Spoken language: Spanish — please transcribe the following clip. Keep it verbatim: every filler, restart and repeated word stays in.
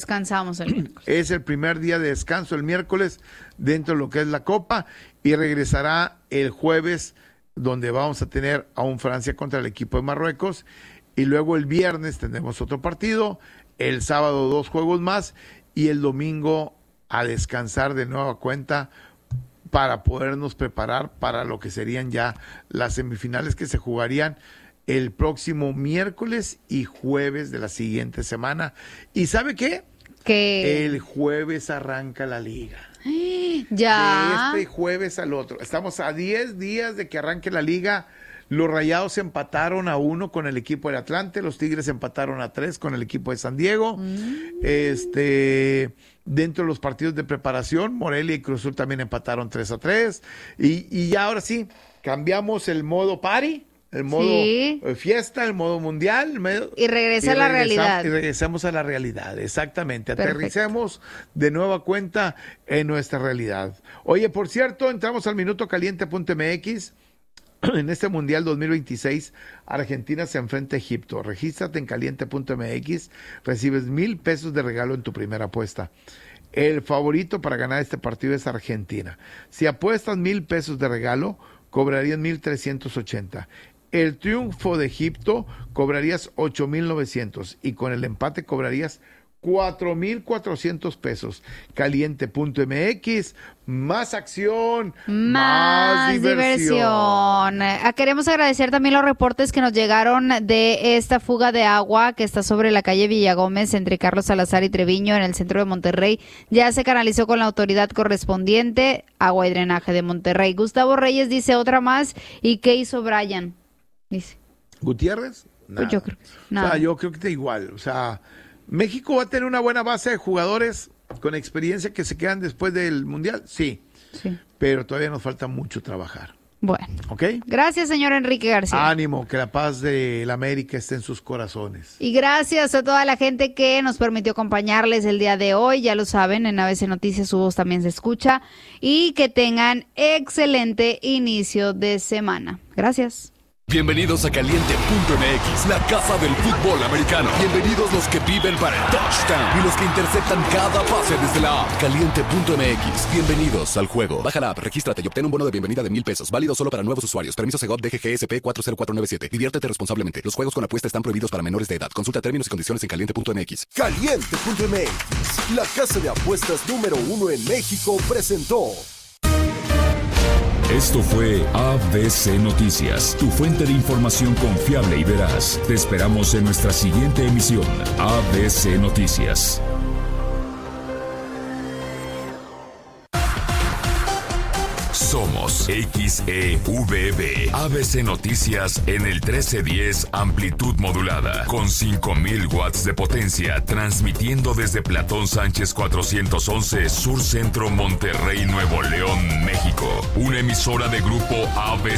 Descansamos el miércoles. Es el primer día de descanso el miércoles dentro de lo que es la Copa y regresará el jueves donde vamos a tener a un Francia contra el equipo de Marruecos y luego el viernes tendremos otro partido, el sábado dos juegos más y el domingo a descansar de nueva cuenta para podernos preparar para lo que serían ya las semifinales que se jugarían el próximo miércoles y jueves de la siguiente semana. ¿Y sabe qué? Que El jueves arranca la liga. Ya. De este jueves al otro. Estamos a diez días de que arranque la liga. Los Rayados empataron a uno con el equipo del Atlante. Los Tigres empataron a tres con el equipo de San Diego. Mm. Este, dentro de los partidos de preparación, Morelia y Cruz Azul también empataron tres a tres. Y, y ya ahora sí, cambiamos el modo party. El modo sí. fiesta, el modo mundial. El modo, y regresa a la realidad. Y regresamos a la realidad, exactamente. Perfecto. Aterricemos de nueva cuenta en nuestra realidad. Oye, por cierto, entramos al minuto caliente punto m x. En este Mundial dos mil veintiséis, Argentina se enfrenta a Egipto. Regístrate en caliente punto m x. Recibes mil pesos de regalo en tu primera apuesta. El favorito para ganar este partido es Argentina. Si apuestas mil pesos de regalo, cobrarías mil trescientos ochenta. El triunfo de Egipto cobrarías ocho mil novecientos y con el empate cobrarías cuatro mil cuatrocientos pesos. caliente punto m x, más acción, más, más diversión. diversión. Queremos agradecer también los reportes que nos llegaron de esta fuga de agua que está sobre la calle Villagómez entre Carlos Salazar y Treviño en el centro de Monterrey. Ya se canalizó con la autoridad correspondiente, Agua y Drenaje de Monterrey. Gustavo Reyes dice otra más. ¿Y qué hizo Brian? Dice. ¿Gutiérrez? Nada. Pues yo creo que nada. O sea, yo creo que está igual. O sea, México va a tener una buena base de jugadores con experiencia que se quedan después del Mundial, sí. Sí. Pero todavía nos falta mucho trabajar. Bueno. ¿Ok? Gracias, señor Enrique García. Ánimo, que la paz de la América esté en sus corazones. Y gracias a toda la gente que nos permitió acompañarles el día de hoy. Ya lo saben, en A B C Noticias su voz también se escucha. Y que tengan excelente inicio de semana. Gracias. Bienvenidos a Caliente punto m x, la casa del fútbol americano. Bienvenidos los que viven para el touchdown y los que interceptan cada pase desde la app. Caliente punto m x, bienvenidos al juego. Baja la app, regístrate y obtén un bono de bienvenida de mil pesos. Válido solo para nuevos usuarios. Permiso Segov D G G S P cuatro cero cuatro nueve siete. Diviértete responsablemente. Los juegos con apuesta están prohibidos para menores de edad. Consulta términos y condiciones en caliente punto m x. Caliente punto m x, la casa de apuestas número uno en México, presentó. Esto fue A B C Noticias, tu fuente de información confiable y veraz. Te esperamos en nuestra siguiente emisión. A B C Noticias. Somos X E V B, A B C Noticias en el trece diez amplitud modulada, con cinco mil watts de potencia, transmitiendo desde Platón Sánchez cuatrocientos once, Sur Centro, Monterrey, Nuevo León, México. Una emisora de grupo A B C.